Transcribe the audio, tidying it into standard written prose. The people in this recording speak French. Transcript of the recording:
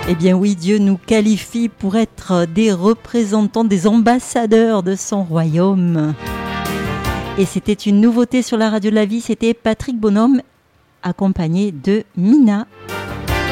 Eh bien oui, Dieu nous qualifie pour être des représentants, des ambassadeurs de son royaume. Et c'était une nouveauté sur la radio de la vie, c'était Patrick Bonhomme, accompagné de Mina.